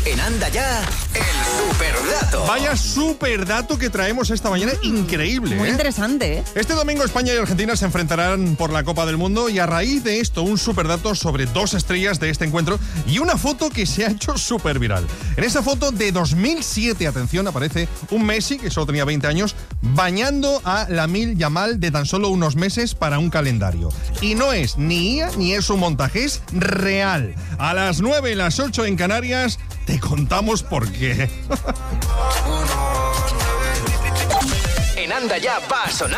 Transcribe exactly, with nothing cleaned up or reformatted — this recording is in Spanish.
En Anda Ya, el superdato. Vaya superdato que traemos esta mañana, increíble. Muy ¿eh? interesante, ¿eh? Este domingo España y Argentina se enfrentarán por la Copa del Mundo y a raíz de esto un superdato sobre dos estrellas de este encuentro y una foto que se ha hecho súper viral. En esa foto de dos mil siete, atención, aparece un Messi, que solo tenía veinte años, bañando a Lamine Yamal de tan solo unos meses para un calendario. Y no es ni I A ni es un montaje, es real. A las nueve y las ocho en Canarias te contamos por qué. En Anda Ya va a sonar